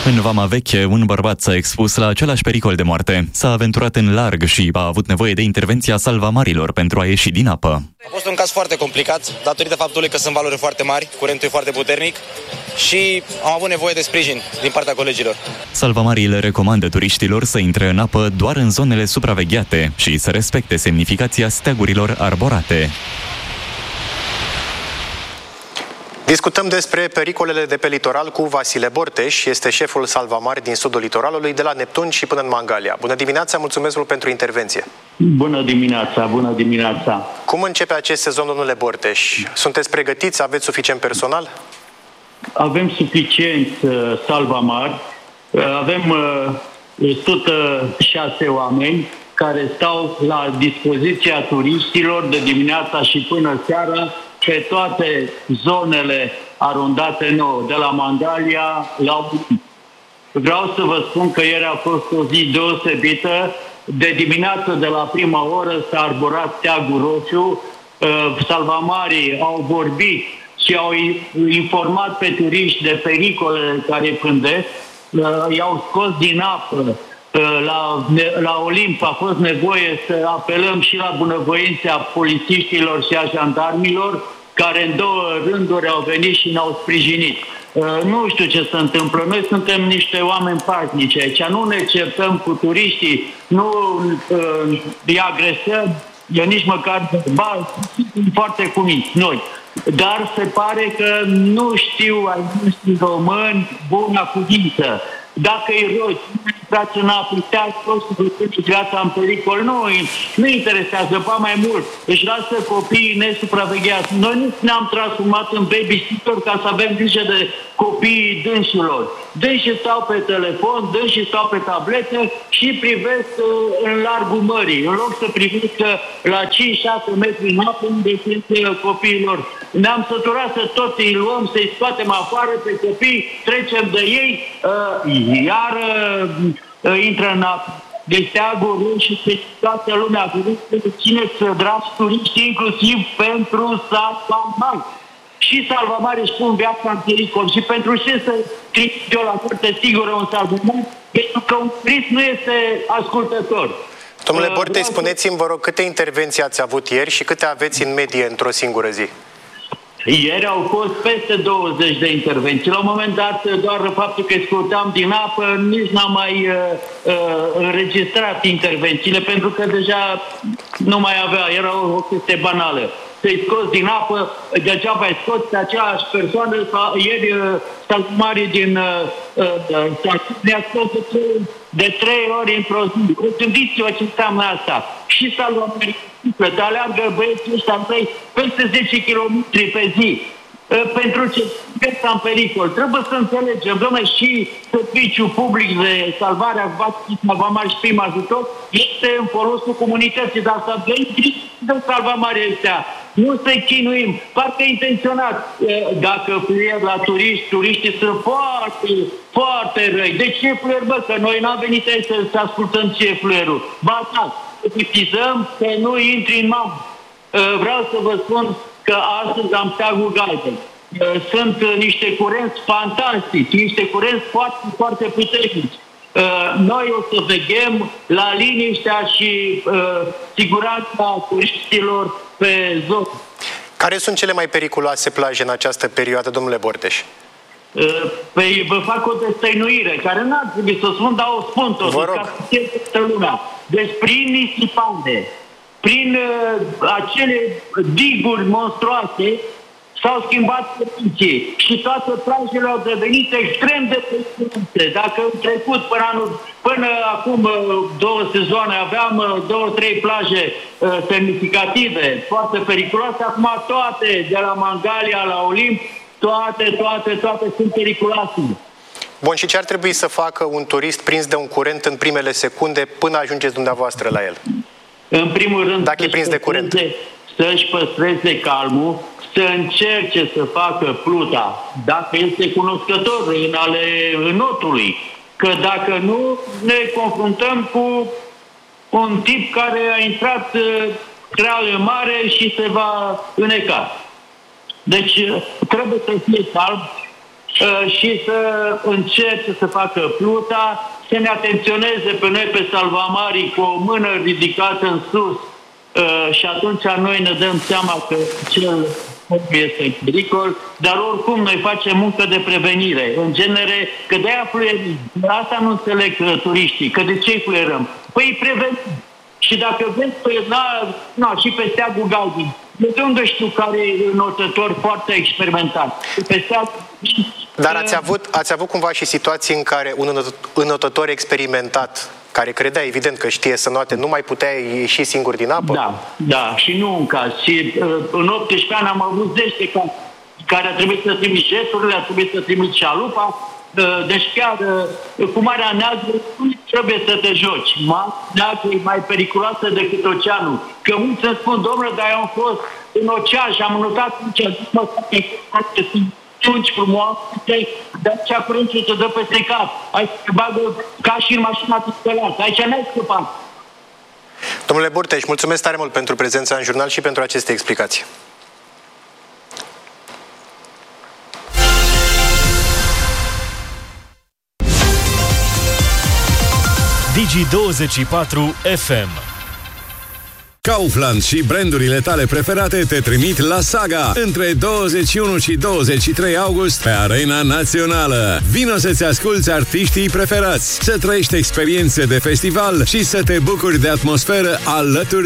În Vama Veche, un bărbat s-a expus la același pericol de moarte. S-a aventurat în larg și a avut nevoie de intervenția salvamarilor pentru a ieși din apă. A fost un caz foarte complicat, datorită faptului că sunt valuri foarte mari, curentul e foarte puternic și am avut nevoie de sprijin din partea colegilor. Salvamarii le recomandă turiștilor să intre în apă doar în zonele supravegheate și să respecte semnificația steagurilor arborate. Discutăm despre pericolele de pe litoral cu Vasile Borteș, este șeful salvamari din sudul litoralului, de la Neptun și până în Mangalia. Bună dimineața, mulțumesc mult pentru intervenție. Bună dimineața, bună dimineața. Cum începe acest sezon, domnule Borteș? Sunteți pregătiți? Aveți suficient personal? Avem suficient salvamari, avem 106 oameni care stau la dispoziția turiștilor de dimineața și până seara pe toate zonele arondate nouă, de la Mangalia la Uliți. Vreau să vă spun că ieri a fost o zi deosebită. De dimineață, de la prima oră, s-a arborat steagul roșu. Salvamarii au vorbit și au informat pe turiști de pericolele care pândesc. I-au scos din apă. La Olimp a fost nevoie să apelăm și la bunăvoința polițiștilor și a jandarmilor, care în două rânduri au venit și ne-au sprijinit. Nu știu ce se întâmplă. Noi suntem niște oameni pașnici aici. Nu ne certăm cu turiștii, nu îi agresăm, nici măcar suntem foarte cuminți noi. Dar se pare că nu știu ai noștri români buna cuvință. Dacă îi rogi, intrați în apă, toți viața în pericol, nu interesează, ba mai mult, își lasă copiii nesupravegheați. Noi nu ne-am transformat în babysitter ca să avem grijă de copiii dânșilor. Dânșii stau pe telefon, dânșii stau pe tablete și privesc în largul mării, în loc să privesc la 5-6 metri în apă unde sunt copiilor. Ne-am săturat să toți îi luăm, să-i scoatem afară pe copii, trecem de ei, iar intră în apă. Deci steagul roșu pe toată lumea, țineți dragi turiști, inclusiv pentru salvamari. Și salvamari își pun viața în pericol. Și pentru ce să trimit eu la curte sigură un salvamar? Pentru că un turist nu este ascultător. Domnule Borteș, spuneți-mi, vă rog, câte intervenții ați avut ieri și câte aveți în medie într-o singură zi? Ieri au fost peste 20 de intervenții. La un moment dat, doar faptul că scoteam din apă, nici n-am mai înregistrat intervențiile, pentru că deja nu mai avea, era o chestie banală. Să-i scoți din apă, degeaba ai scoți pe aceeași persoană. Ieri, salvamarii din ne-a scos de 3 ori într-o zi. Gândiți-vă ce înseamnă asta. Și salvamarii te aleargă băieții ăștia peste 10 km pe zi. Pentru ce viața în pericol. Trebuie să înțelegem, dom'le, și serviciul public de salvare a salvamari și prim ajutor este în folosul comunității, dar să avem de salvamari ăștia. Nu să-i chinuim, parcă intenționat. Dacă fluier la turiștii sunt foarte, foarte răi. De ce fluier, bă? Că noi n-am venit aici să ascultăm ce e fluierul. Ba da, precizăm că nu intri în mamă. Vreau să vă spun că astăzi am steagul galben. Sunt niște curenți fantastici, niște curenți foarte, foarte puternici. Noi o să veghem la liniștea și siguranța turiștilor pe zonă. Care sunt cele mai periculoase plaje în această perioadă, domnule Borteș? Păi vă fac o destăinuire, care n-ar trebui să o spun, dar o spun tot. Vă rog. Lumea. Deci prin nisipande, prin acele diguri monstruoase, s-au schimbat condiții și toate plajele au devenit extrem de periculoase. Dacă în trecut, până acum 2 sezoane, aveam 2-3 plaje semnificative, foarte periculoase, acum toate, de la Mangalia la Olimp, toate sunt periculoase. Bun, și ce ar trebui să facă un turist prins de un curent în primele secunde până ajungeți dumneavoastră la el? În primul rând, dacă e prins de curent, să-și păstreze calmul, să încerce să facă pluta, dacă este cunoscător în ale înotului. Că dacă nu, ne confruntăm cu un tip care a intrat creal în mare și se va îneca. Deci trebuie să fie calm, și să încerce să facă pluta, să ne atenționeze pe noi, pe salvamarii, cu o mână ridicată în sus și atunci noi ne dăm seama că cel este în pericol, dar oricum noi facem muncă de prevenire. În genere, că de-aia fluierăm. Asta nu înțeleg turiștii, că de ce fluierăm? Păi prevenim. Și dacă vezi și pe steagul galben, de unde știu care e înotător foarte experimentat? Pe steagul... Dar ați avut cumva și situații în care un înotător experimentat, care credea evident că știe să noate, nu mai putea ieși singur din apă? Da, și nu un caz. Și în 18 ani am avut 10 care a trebuit să trimit jeturile, a trebuit să trimit șalupa. Deci chiar cu Marea Neagră nu trebuie să te joci. Marea Neagră e mai periculoasă decât oceanul. Că mulți îmi spun, domnule, dar eu am fost în ocean și am înotat tunci frumoase, de aceea curentul te dă peste cap. Ai să te bagă ca și în mașina tutelat. Aici n-ai scăpat. Domnule Burteș, mulțumesc tare mult pentru prezența în jurnal și pentru aceste explicații. Digi24 FM. Kaufland și brandurile tale preferate te trimit la Saga între 21 și 23 august pe Arena Națională. Vino să-ți asculți artiștii preferați, să trăiești experiențe de festival și să te bucuri de atmosferă alături